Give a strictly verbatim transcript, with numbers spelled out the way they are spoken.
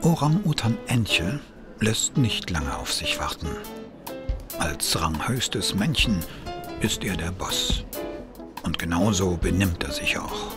Orang-Utan Entche lässt nicht lange auf sich warten. Als ranghöchstes Männchen ist er der Boss. Und genauso benimmt er sich auch.